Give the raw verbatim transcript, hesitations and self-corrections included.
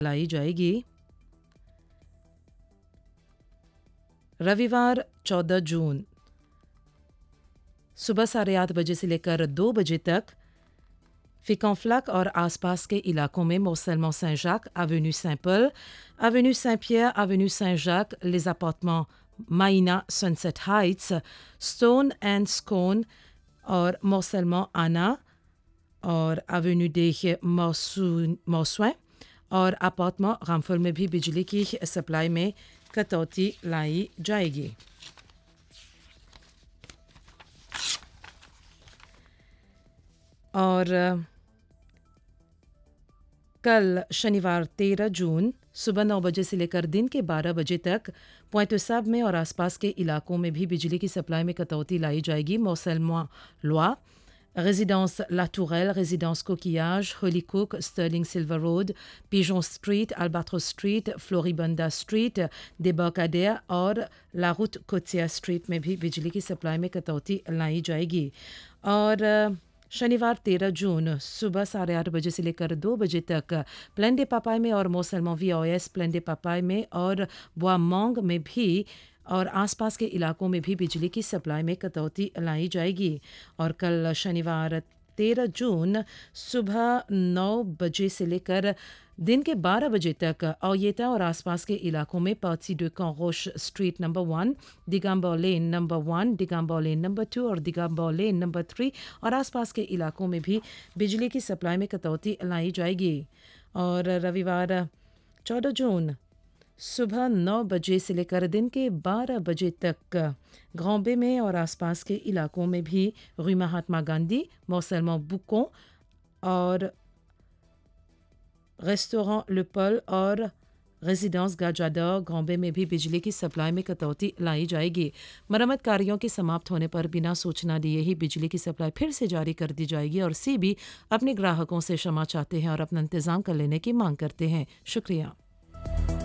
लाई जाएगी। रविवार चौदह जून सुबह साढ़े आठ बजे से लेकर दो बजे तक फिकॉन्फ्लाक और आसपास के इलाकों में मोसेलमो scent Jack, Avenue scent-Paul, Avenue सेंट-पियर, Avenue scent Jack, les appartements माइना सनसेट हाइट्स, स्टोन एंड स्कोन और मोसेलमो आना और एवेन्यू दे मौसुइन और अपार्टमेंट रामफल में भी बिजली की सप्लाई में कटौती लाई जाएगी। और कल शनिवार तेरह जून सुबह नौ बजे से लेकर दिन के बारह बजे तक पोइंट साब में और आसपास के इलाकों में भी बिजली की सप्लाई में कटौती लाई जाएगी। मोसेलमो लोआ, résidence La Tourelle, résidence Coquillage, Hollycook, Sterling Silver Road, Pigeon Street, Albatros Street, Floribunda Street, Débarcadère और La Route Côtière Street में भी बिजली की सप्लाई में कटौती लाई जाएगी। और शनिवार तेरह जून सुबह साढ़े आठ बजे से लेकर दो बजे तक प्लेन डे पापाई में और मोसेलमो V O S plane day पापाई में और बुआमोंग में भी और आसपास के इलाकों में भी बिजली की सप्लाई में कटौती लाई जाएगी। और कल शनिवार तेरह जून सुबह नौ बजे से लेकर दिन के बारह बजे तक औयेटा और आसपास के इलाकों में party de Canroche street number वन, दिगंबर लेन नंबर वन, दिगंबर लेन नंबर टू और दिगंबर लेन नंबर थ्री और आसपास के इलाकों में भी बिजली की सप्लाई में कटौती लाई जाएगी। और रविवार चौदह जून सुबह नौ बजे से लेकर दिन के बारह बजे तक ग्रांबे में और आसपास के इलाकों में भी रू महात्मा गांधी, मोसेलमो बुकों और रेस्टोरेंट Le Paul और रेजिडेंस गाजाडर ग्रांबे में भी बिजली की सप्लाई में कटौती लाई जाएगी। मरम्मत कार्यों के समाप्त होने पर बिना सूचना दिए ही बिजली की सप्लाई फिर से जारी कर दी जाएगी। और सीबी अपने ग्राहकों से क्षमा चाहते हैं और अपना इंतजाम कर लेने की मांग करते हैं। शुक्रिया।